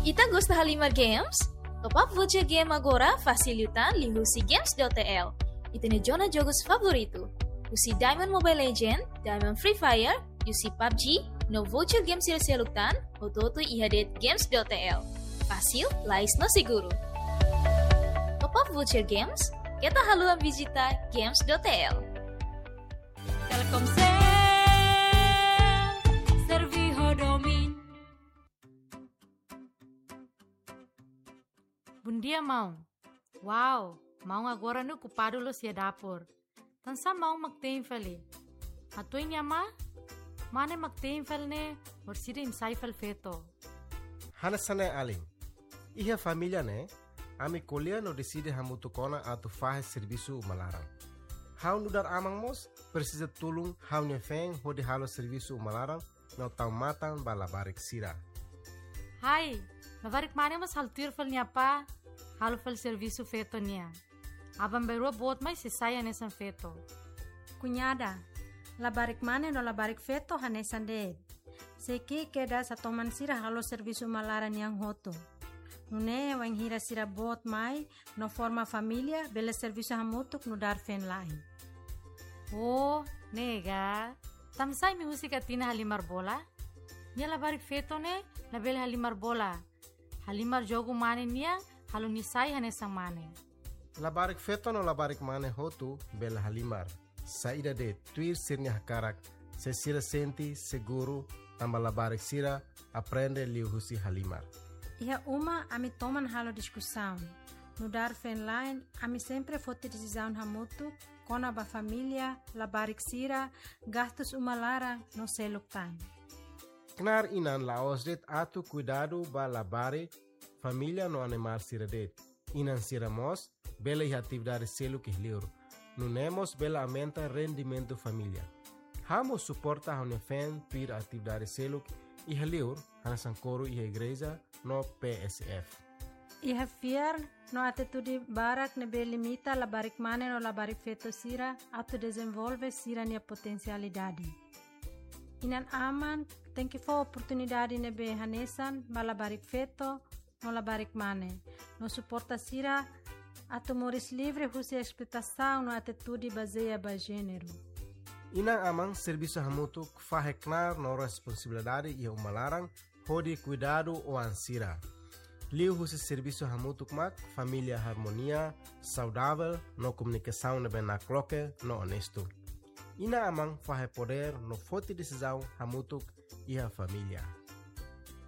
Ita gosta de Halimar Games? Top up voce game agora facilitan lihusi games.tl. Ita ne zona jogos favorito. Usi Diamond Mobile Legend, Diamond Free Fire, usi PUBG, no voucher games sila seluktan, ototo ihadet games.tl. Fácil, lais no seguro. Top up voucher games, kita haluan visita games.tl. Telkomsel, Serviho Domin. Bom dia, mão. Uau, mão agora no ocupado lo sia dapur. Tansa mão magtein fali. Atoy niya ma? Mane magtein fal ne, or sida insay fal feto. Hanasane aling. Iha família ne, ami kolya no decide hamutu kona atu fahe serviço malaram. Hau nudar amang mos, precisa tulung hau ne feng hodi halo serviço malaram no tau matan balabarik sira. Hai, labarik mane mas haltir fal niya pa, halo fal serviço feto niya. Abang berua bot mai sisaya nesan feto. Cunhada, labarik mane no labarik feto hanesan de. Seki keda sa toman sira halo serviço malaran yang hoto. Nune wang hira sira bot mai no forma família bela serviço hamutuk no dar fen lain. Oh, nega. Tamsay mi husika tina halimar bola? Nia labarik feto ne, label halimar bola. Halimar jogo mane niya, halo nisay hanesang mane. Labarik feto no labarik mane hotu bela halimar. Saída de tuir sirnya hakarak, se sira senti seguro tamba labarik sira aprende liu husi halimar. Iha uma ami toman halo discussão. No dar fen line, ami sempre fote decisão hamutu, kona ba família, labarik sira, gastos umalara no seluk time. Knar inan laos det atu cuidado ba labare família no animar sira det. Inan sira mos, bela iha atividade seluk ihliur. Nunemos bela aumenta rendimento família. Hamos suporta hone fen pir atividade seluk ihliur, hanasan coro iha igreja no PSF. Iha fiar no atitude barak nebe limita labarik mane no labarik feto sira atu desenvolve sira nia potencialidade. Inan aman tem que for oportunidade nebe hanesan ba labarik feto no labarik mane. No suporta sira atu moris livre husi explotação no atitude baseia ba gênero. Inang amang serviço hamutuk faheknar no responsabilidade e umalarang hodi cuidado o ansira. Liu husi serviço hamutuk mak família harmonia, saudável, no comunicação nebe na cloque, no honesto. Ina amang fahe poder no forte decisão hamutuk e a família.